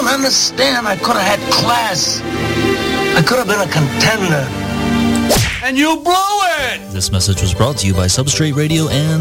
understand. I could have had class. I could have been a contender. And you blew it! This message was brought to you by Substrate Radio and